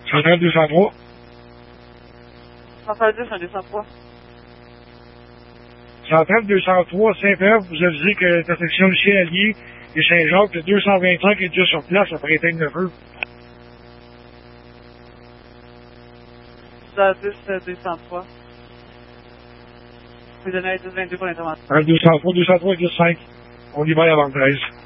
Centrale 203. Centrale 10, un 203. Centrale 203, Saint-Pierre, vous avisez que l'intersection du Chien-Allier et Saint-Jacques, le 225 est déjà sur place après éteindre le feu. Centrale 10, 203. Vous donnez 10-22 pour l'intervention. Centrale 203, 203 et 10-5. On libère avant le 13.